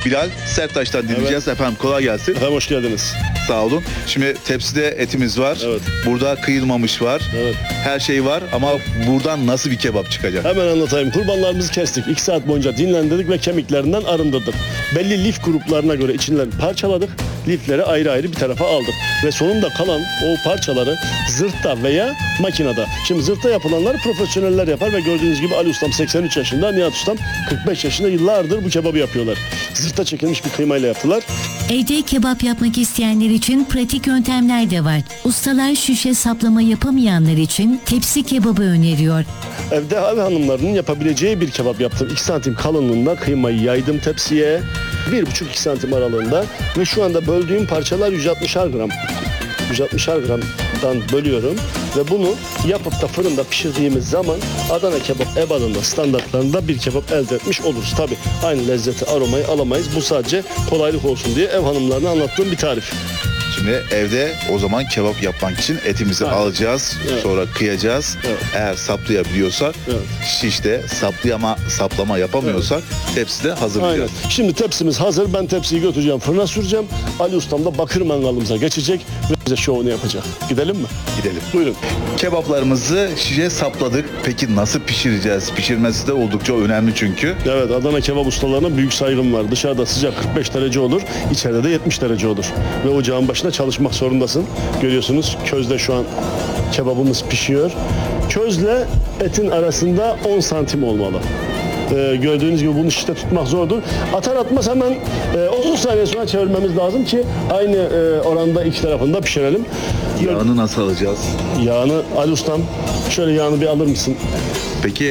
Bilal Serttaş'tan dinleyeceğiz. Efendim kolay gelsin. Efendim hoş geldiniz. Sağ olun. Şimdi tepside etimiz var. Evet. Burada kıyılmamış var. Evet. Her şey var ama buradan nasıl bir kebap çıkacak? Hemen anlatayım. Kurbanlarımızı kestik. 2 saat boyunca dinlendirdik ve kemiklerinden arındırdık. Belli lif gruplarına göre içinden parçaladık. Lifleri ayrı ayrı bir tarafa aldık. Ve sonunda kalan o parçaları zırhta veya makinede. Şimdi zırhta yapılanları profesyoneller yapar ve gördüğünüz gibi Ali Ustam 83 yaşında, Nihat Ustam 45 yaşında, yıllardır bu kebabı yapıyorlar. Zırhta çekilmiş bir kıymayla yaptılar. Evde kebap yapmak isteyenler için pratik yöntemler de var. Ustalar şişe saplama yapamayanlar için tepsi kebabı öneriyor. Evde ev hanımlarının yapabileceği bir kebap yaptım. 2 santim kalınlığında kıymayı yaydım tepsiye. 1,5-2 santim aralığında ve şu anda böldüğüm parçalar 160'ar gram. 160'ar gramdan bölüyorum ve bunu yapıp da fırında pişirdiğimiz zaman Adana kebap ebatında standartlarında bir kebap elde etmiş oluruz. Tabi aynı lezzeti, aromayı alamayız. Bu sadece kolaylık olsun diye ev hanımlarına anlattığım bir tarif. Şimdi evde o zaman kebap yapmak için etimizi Aynen. alacağız. Evet. Sonra kıyacağız. Evet. Eğer saplayabiliyorsak Evet. şişte saplama yapamıyorsak tepside Aynen. hazırlayacağız. Şimdi tepsimiz hazır. Ben tepsiyi götüreceğim, fırına süreceğim. Ali Ustam da bakır mangalımıza geçecek ve bize şovunu yapacak. Gidelim mi? Gidelim. Buyurun. Kebaplarımızı şişe sapladık. Peki nasıl pişireceğiz? Pişirmesi de oldukça önemli çünkü. Evet, Adana kebap ustalarına büyük saygım var. Dışarıda sıcak 45 derece olur, içeride de 70 derece olur. Ve ocağın başında çalışmak zorundasın. Görüyorsunuz közde şu an kebabımız pişiyor. Közle etin arasında 10 santim olmalı. Gördüğünüz gibi bunu şişte tutmak zordur. Atar atmaz hemen 30 saniye sonra çevirmemiz lazım ki aynı oranda iki tarafında pişirelim. Yağını nasıl alacağız? Yağını Ali Ustam şöyle yağını bir alır mısın? Peki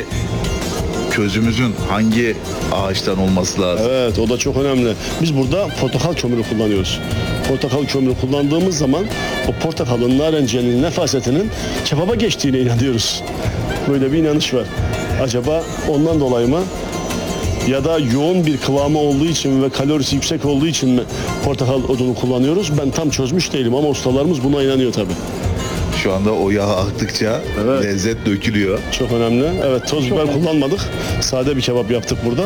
közümüzün hangi ağaçtan olması lazım? Evet, o da çok önemli. Biz burada portakal kömürü kullanıyoruz. Portakal kömürü kullandığımız zaman o portakalın, narenciyenin nefasetinin kebaba geçtiğine inanıyoruz. Böyle bir inanış var. Acaba ondan dolayı mı? Ya da yoğun bir kıvamı olduğu için ve kalorisi yüksek olduğu için mi portakal odunu kullanıyoruz? Ben tam çözmüş değilim ama ustalarımız buna inanıyor tabii. Şu anda o yağ aktıkça Evet. lezzet dökülüyor. Çok önemli. Evet, toz biber kullanmadık. Sade bir kebap yaptık burada.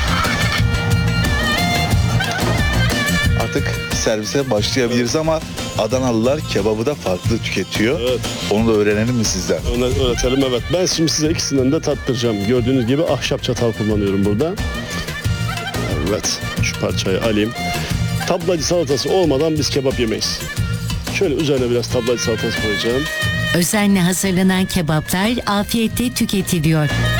Artık servise başlayabiliriz ama Adanalılar kebabı da farklı tüketiyor. Evet. Onu da öğrenelim mi sizden? Öğretelim, evet. Ben şimdi size ikisinden de tattıracağım. Gördüğünüz gibi ahşap çatal kullanıyorum burada. Evet. Şu parçayı alayım. Tablacı salatası olmadan biz kebap yemeyiz. Şöyle üzerine biraz tablacı salatası koyacağım. Özenle hazırlanan kebaplar afiyetle tüketiliyor.